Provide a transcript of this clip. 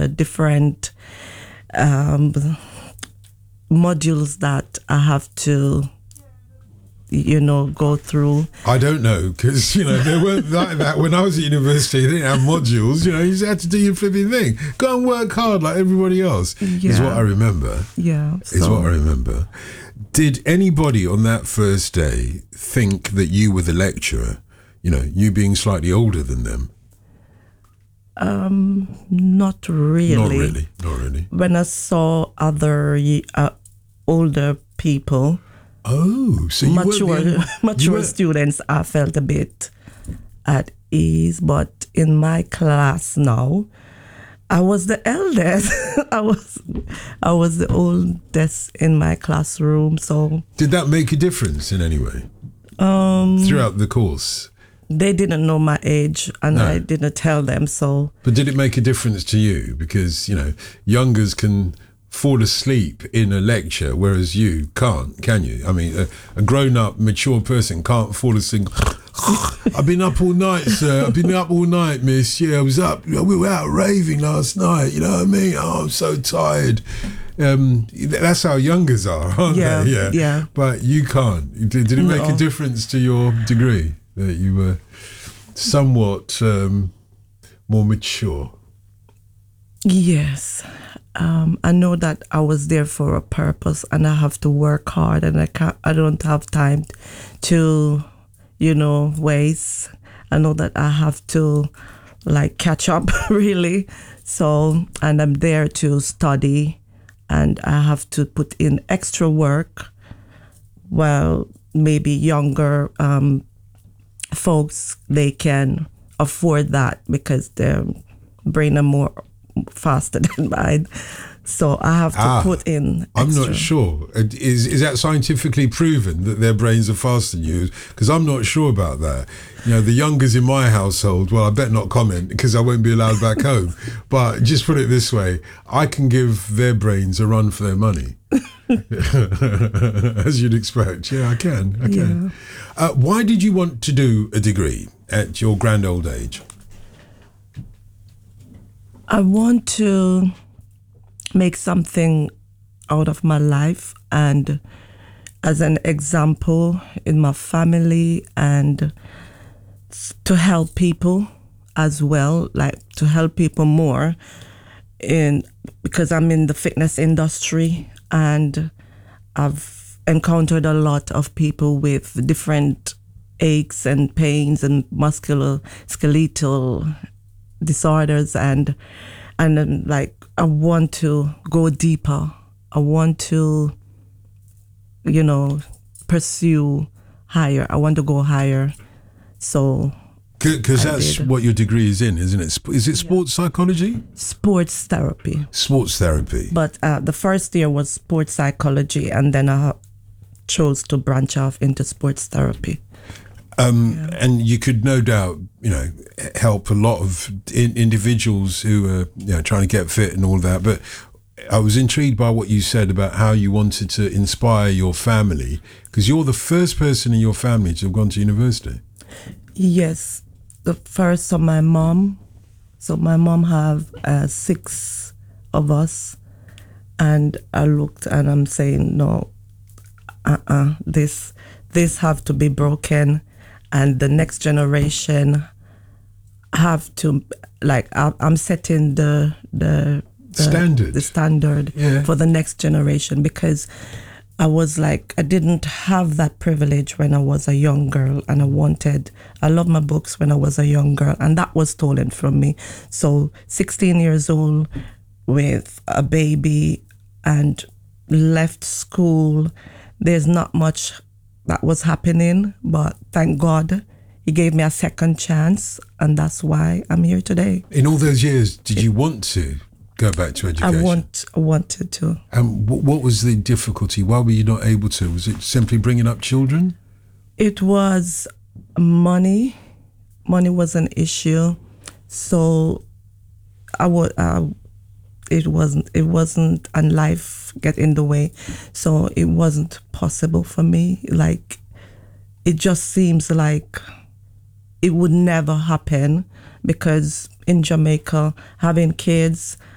the different modules that I have to, go through. I don't know, because, they weren't like that when I was at university. They didn't have modules, you just had to do your flipping thing. Go and work hard like everybody else, is what I remember. Yeah. Is what I remember. Did anybody on that first day think that you were the lecturer, you being slightly older than them? Not really. Not really. When I saw other older people, so you mature students, I felt a bit at ease. But in my class now, I was the eldest. I was the oldest in my classroom. So did that make a difference in any way throughout the course? They didn't know my age, and I didn't tell them. So, but did it make a difference to you? Because youngers can fall asleep in a lecture, whereas you can't, can you? I mean, a grown-up, mature person can't fall asleep. I've been up all night, sir. I've been up all night, miss. Yeah, I was up. We were out raving last night. You know what I mean? Oh, I'm so tired. That's how youngers are, aren't they? Yeah. But you can't. Did it make a difference to your degree that you were somewhat more mature? Yes. I know that I was there for a purpose, and I have to work hard, and I don't have time to, waste. I know that I have to catch up really. So, and I'm there to study, and I have to put in extra work. Well, maybe younger folks, they can afford that because their brain are more faster than mine. So I have to put in extra. I'm not sure. Is that scientifically proven that their brains are faster than yours? Because I'm not sure about that. The youngers in my household, well, I better not comment because I won't be allowed back home. But just put it this way, I can give their brains a run for their money. As you'd expect. Yeah, I can. Why did you want to do a degree at your grand old age? I want to make something out of my life, and as an example in my family, and to help people as well, to help people more, because I'm in the fitness industry, and I've encountered a lot of people with different aches and pains and musculoskeletal disorders, and I want to go deeper. I want to, pursue higher. I want to go higher. So, because that's what your degree is in, isn't it? Is it sports psychology? Sports therapy. Sports therapy. But the first year was sports psychology, and then I chose to branch off into sports therapy. And you could no doubt, help a lot of individuals who are, trying to get fit and all that. But I was intrigued by what you said about how you wanted to inspire your family, because you're the first person in your family to have gone to university. Yes, the first. So my mom have 6 of us, and I looked and I'm saying no, this have to be broken. And the next generation have to, I'm setting the standard for the next generation, because I was I didn't have that privilege when I was a young girl, and I loved my books when I was a young girl, and that was stolen from me. So 16 years old with a baby and left school, there's not much that was happening, but thank God he gave me a second chance, and that's why I'm here today. In all those years, did you want to go back to education? I wanted to. And what was the difficulty? Why were you not able to? Was it simply bringing up children? It was money. Money was an issue. So it wasn't, and life get in the way. So it wasn't possible for me. It just seems like it would never happen, because in Jamaica, having kids